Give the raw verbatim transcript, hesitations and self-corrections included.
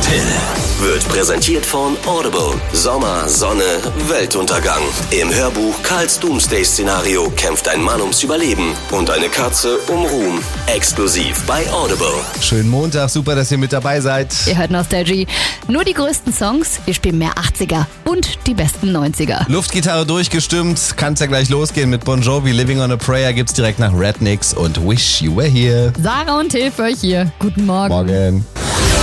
Till wird präsentiert von Audible. Sommer, Sonne, Weltuntergang. Im Hörbuch Karls Doomsday-Szenario kämpft ein Mann ums Überleben und eine Katze um Ruhm. Exklusiv bei Audible. Schönen Montag, super, dass ihr mit dabei seid. Ihr hört Nostalgie. Nur die größten Songs, wir spielen mehr achtziger und die besten neunziger. Luftgitarre durchgestimmt, kann's ja gleich losgehen mit Bon Jovi. Living on a Prayer gibt's direkt nach Rednecks und Wish You Were Here. Sarah und Till für euch hier. Guten Morgen. Morgen.